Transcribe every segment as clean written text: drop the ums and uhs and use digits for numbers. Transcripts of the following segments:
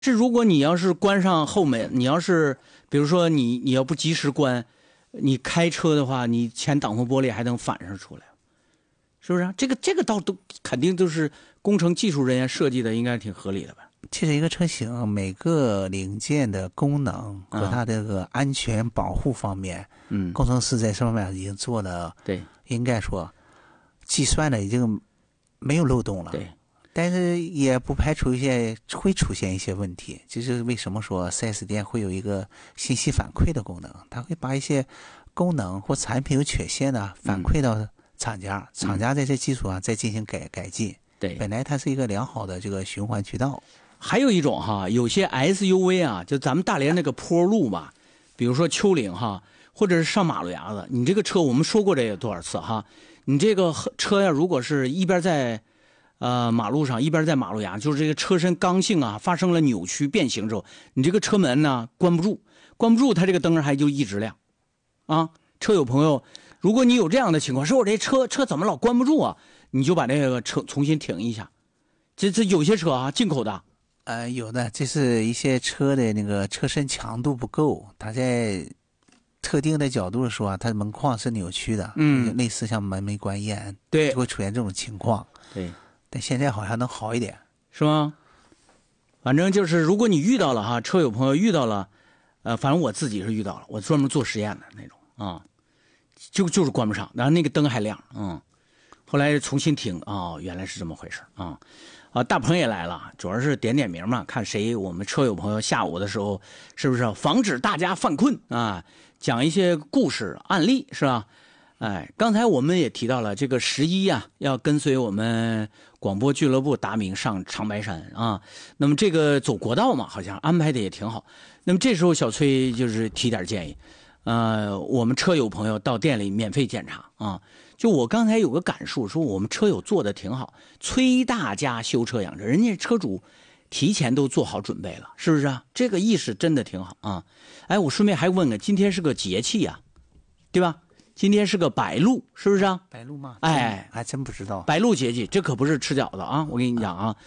是如果你要是关上后门，你要是比如说你要不及时关，你开车的话，你前挡风玻璃还能反射出来，是不是？这个倒都肯定都是工程技术人员设计的，应该挺合理的吧？ 其实一个车型每个零件的功能和它这个安全保护方面，工程师在这方面已经做了， 对， 应该说计算的已经没有漏洞了。 对。 但是也不排除会出现一些问题，这就是为什么说 4S 店会有一个信息反馈的功能，它会把一些功能或产品有缺陷的反馈到厂家，厂家在这基础上再进行改进。 对， 本来它是一个良好的这个循环渠道。 还有一种哈，有些 SUV 啊，就咱们大连那个坡路嘛，比如说丘陵哈，或者是上马路牙子，你这个车我们说过这个多少次哈，你这个车呀，如果是一边在马路上，一边在马路牙，就是这个车身刚性啊发生了扭曲变形之后，你这个车门呢关不住，它这个灯还就一直亮啊。车友朋友，如果你有这样的情况，说我这车怎么老关不住啊，你就把这个车重新停一下。这有些车啊，进口的。 有的，这是一些车的那个车身强度不够，它在特定的角度说，它的门框是扭曲的，类似像门没关严， 对， 就会出现这种情况。 对， 但现在好像能好一点， 是吗？反正就是，如果你遇到了哈，车友朋友遇到了，反正我自己是遇到了，我专门做实验的那种啊，就是关不上，然后那个灯还亮，后来重新停原来是这么回事大鹏也来了，主要是点名嘛，看谁我们车友朋友下午的时候是不是防止大家犯困啊，讲一些故事案例是吧？刚才我们也提到了这个11啊，要跟随我们广播俱乐部达明上长白山啊。那么这个走国道嘛，好像安排的也挺好。那么这时候小崔就是提点建议，我们车友朋友到店里免费检查啊。就我刚才有个感受，说我们车友做的挺好，催大家修车养车，人家车主提前都做好准备了，是不是啊？这个意识真的挺好啊。我顺便还问个，今天是个节气啊，对吧？今天是个白露，是不是啊？ 白露吗？还真不知道。 白露节气，这可不是吃饺子啊！我跟你讲啊，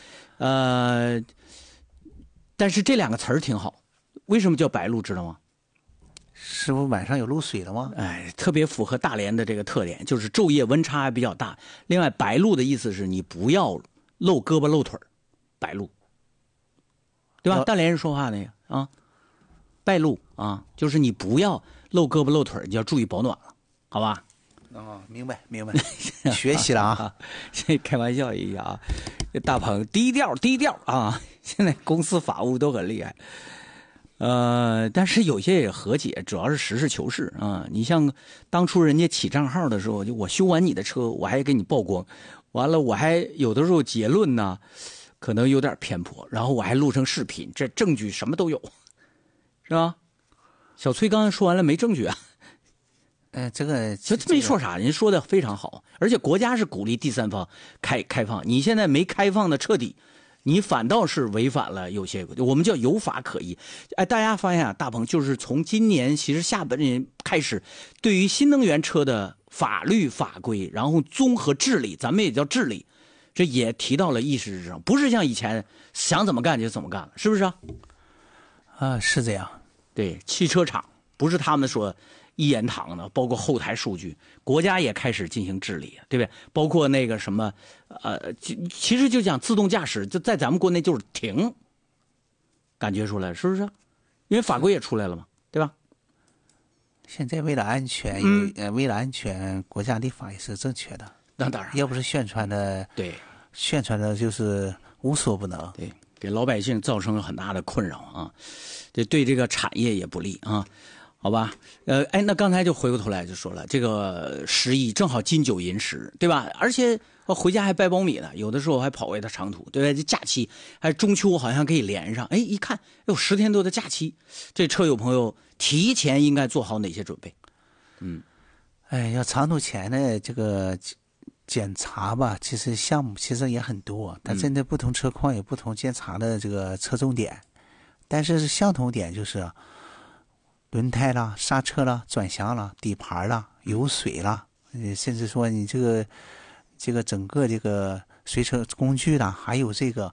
但是这两个词儿挺好。为什么叫白露，知道吗？ 是不是晚上有露水了吗？ 特别符合大连的这个特点，就是昼夜温差还比较大。另外，白露的意思是你不要露胳膊露腿，白露，对吧？大连人说话那个啊，白露啊，就是你不要露胳膊露腿，你要注意保暖了。好吧， 明白，学习了啊！ 开玩笑一下啊，大鹏低调啊！现在公司法务都很厉害，但是有些也和解，主要是实事求是啊。你像当初人家起账号的时候，就我修完你的车，我还给你曝光，完了我还有的时候结论呢，可能有点偏颇，然后我还录成视频，这证据什么都有，是吧？小崔刚才说完了，没证据啊。 这没说啥，人说的非常好，而且国家是鼓励第三方开放，你现在没开放的彻底，你反倒是违反了有些，我们叫有法可依。大家发现啊，大鹏就是从今年其实下半年开始，对于新能源车的法律法规，然后综合治理，咱们也叫治理，这也提到了议事之上，不是像以前想怎么干就怎么干了，是不是啊？ 是这样。 对，汽车厂不是他们说一言堂的，包括后台数据，国家也开始进行治理，对不对？包括那个什么，其实就讲自动驾驶，就在咱们国内就是停，感觉出来是不是？因为法规也出来了嘛，对吧？ 现在为了安全，国家立法也是正确的。 那当然， 要不是宣传的， 对， 宣传的就是无所不能， 对，给老百姓造成了很大的困扰啊，这对这个产业也不利啊。好吧，那刚才就回过头来就说了，这个11正好金9银10，对吧？而且回家还掰苞米呢，有的时候还跑为他长途，对吧？这假期还中秋好像可以连上，一看有10天多的假期，这车友朋友提前应该做好哪些准备？ 要长途前的这个检查吧，其实项目其实也很多，但针对不同车况有不同检查的这个侧重点，但是相同点就是轮胎啦、刹车啦、转向啦、底盘啦、油水啦，甚至说你这个整个这个随车工具啦，还有这个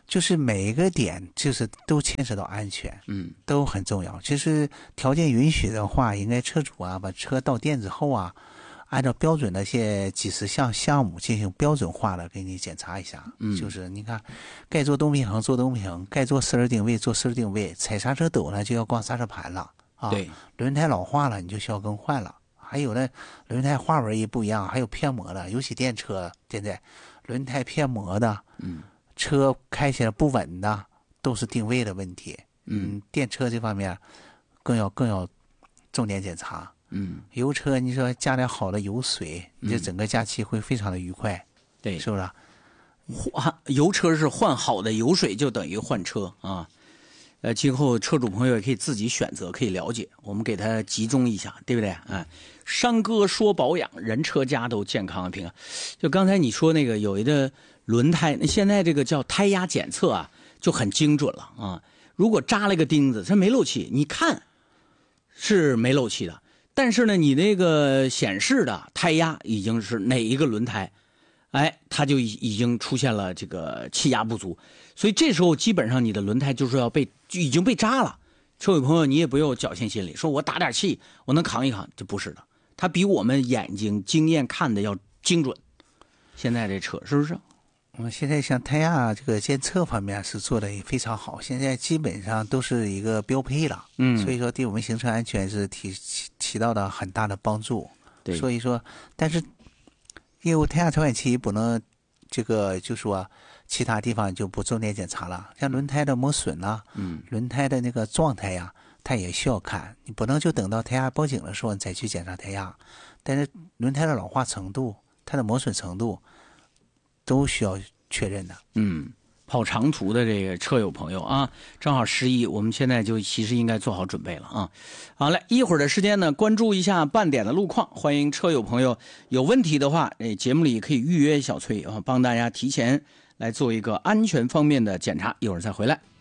就是每一个点就是都牵扯到安全，都很重要。其实条件允许的话，应该车主啊把车到店之后啊，按照标准的几十项目进行标准化的给你检查一下。就是你看，该做东平衡做东平衡，该做四轮定位做四轮定位，踩刹车陡了就要挂刹车盘了啊。 对， 轮胎老化了你就需要更换了。还有的轮胎花纹也不一样，还有片膜的，尤其电车现在轮胎片膜的，车开起来不稳的，都是定位的问题。电车这方面更要重点检查。油车你说加点好的油水，你这整个假期会非常的愉快。 对， 是不是？ 油车是换好的油水就等于换车啊。今后车主朋友也可以自己选择，可以了解，我们给他集中一下，对不对？山哥说保养，人车家都健康平安。就刚才你说那个有一个轮胎，现在这个叫胎压检测啊，就很精准了啊。如果扎了个钉子，它没漏气，你看是没漏气的，但是呢，你那个显示的胎压已经是哪一个轮胎，它就已经出现了这个气压不足，所以这时候基本上你的轮胎就是已经被扎了。车友朋友，你也不用侥幸心理，说我打点气我能扛一扛，这不是的，它比我们眼睛经验看的要精准。现在这车是不是？ 现在像胎压这个监测方面是做的也非常好，现在基本上都是一个标配了。所以说对我们行车安全是起到了很大的帮助。 对， 所以说，但是业务胎压传感器不能这个就说其他地方就不重点检查了，像轮胎的磨损啊，轮胎的那个状态呀，它也需要看，你不能就等到胎压报警的时候你再去检查胎压。但是轮胎的老化程度、它的磨损程度都需要确认的。 跑长途的这个车友朋友啊，正好11，我们现在就其实应该做好准备了啊。好嘞，一会儿的时间呢，关注一下半点的路况，欢迎车友朋友有问题的话，节目里可以预约小崔啊，帮大家提前来做一个安全方面的检查，一会儿再回来。